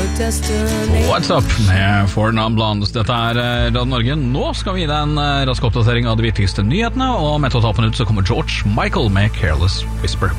What's up med Four Non Blondes. Dette Radio Norge. Nå skal vi gi deg en rask oppdatering av de viktigste nyhetene, og med til å ta på nytt så kommer George Michael med Careless Whisper.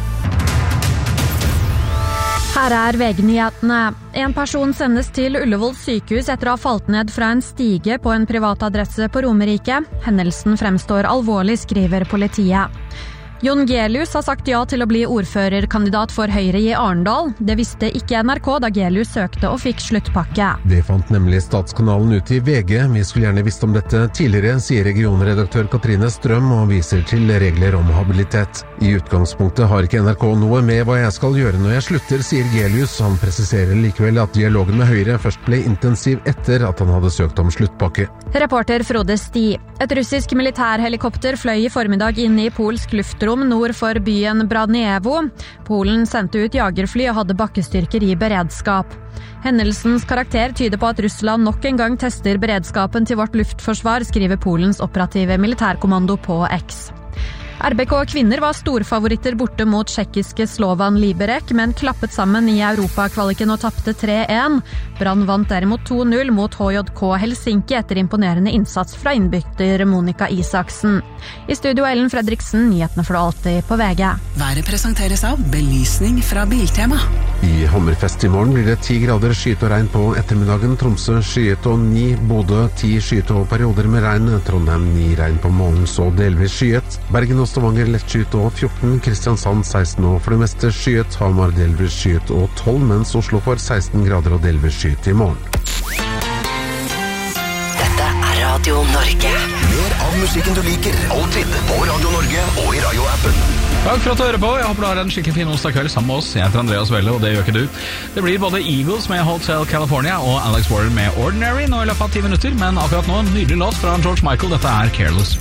Her VG-nyhetene. En person sendes til Ullevål sykehus etter å ha falt ned fra en stige på en privat adresse på Romerike. Hendelsen fremstår alvorlig, skriver politiet. Jon Gelius har sagt ja til å bli ordførerkandidat for Høyre i Arendal. Det visste ikke NRK da Gelius søkte og fikk sluttpakke. Det fant nemlig Statskanalen ut i VG. Vi skulle gjerne visst om dette tidligere, sier regionredaktør Katrine Strøm og viser til regler om habilitet. I utgangspunktet har ikke NRK noe med hva jeg skal gjøre når jeg slutter, sier Gelius. Han presiserer likevel at dialogen med Høyre først ble intensiv etter at han hadde søkt om sluttpakke. Reporter Frode Sti. Et russisk militærhelikopter fløy i formiddag inn i polsk luftrom nord for byen Braniewo. Polen sendte ut jagerfly og hadde bakkestyrker i beredskap. Hendelsens karakter tyder på at Russland nok en gang tester beredskapen til vårt luftforsvar, skriver Polens operative militærkommando på X. RBK kvinner var storfavoritter borte mot tsjekkiske Slovan Liberec, men klappet sammen i Europakvaliken og tappte 3-1. Brann vant derimot 2-0 mot HJK Helsinki etter imponerende innsats fra innbytter Monica Isaksen. I studio Ellen Fredriksen, nyhetene for alltid på VG. Været presenteres av belysning fra Biltema. I Hammerfest i morgen blir det 10 grader skyet og regn på ettermiddagen. Tromsø skyet og 9, Bodø 10 skyet og perioder med regn. Trondheim 9 regn på morgen, så delvis skyet. Bergen og Stavanger lett skyet og 14, Kristiansand 16 og for det meste skyet, Hamar delvis skyet og 12, mens Oslo får 16 grader og delvis skyet i morgen. Dette Radio Norge. Mer av musikken du liker, alltid på Radio Norge og i radioappen. Takk for at du hører på. Jeg håper du har en skikkelig fin onsdag kveld sammen med oss. Jeg heter Andreas Welle, og det gjør ikke du. Det blir både Eagles med Hotel California og Alex Warren med Ordinary nå i løpet av 10 minutter, men akkurat nå en nydelig låt fra George Michael. Dette Careless